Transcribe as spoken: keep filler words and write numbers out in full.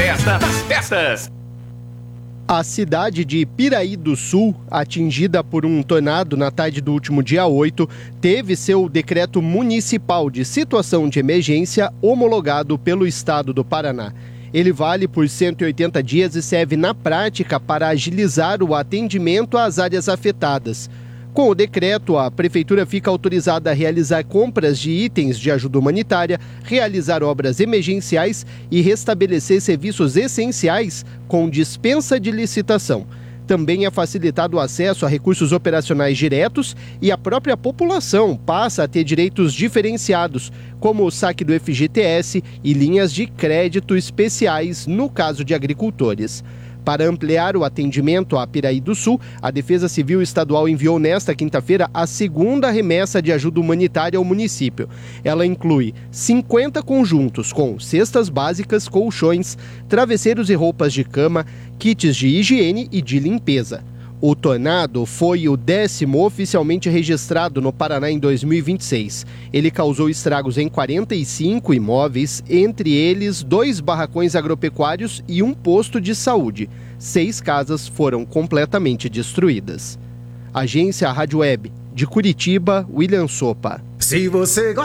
festa das festas. A cidade de Piraí do Sul, atingida por um tornado na tarde do último dia oito, teve seu decreto municipal de situação de emergência homologado pelo estado do Paraná. Ele vale por cento e oitenta dias e serve na prática para agilizar o atendimento às áreas afetadas. Com o decreto, a Prefeitura fica autorizada a realizar compras de itens de ajuda humanitária, realizar obras emergenciais e restabelecer serviços essenciais com dispensa de licitação. Também é facilitado o acesso a recursos operacionais diretos e a própria população passa a ter direitos diferenciados, como o saque do F G T S e linhas de crédito especiais no caso de agricultores. Para ampliar o atendimento a Piraí do Sul, a Defesa Civil Estadual enviou nesta quinta-feira a segunda remessa de ajuda humanitária ao município. Ela inclui cinquenta conjuntos com cestas básicas, colchões, travesseiros e roupas de cama, kits de higiene e de limpeza. O tornado foi o décimo oficialmente registrado no Paraná em dois mil e vinte e seis. Ele causou estragos em quarenta e cinco imóveis, entre eles dois barracões agropecuários e um posto de saúde. Seis casas foram completamente destruídas. Agência Rádio Web, de Curitiba, William Sopa. Se você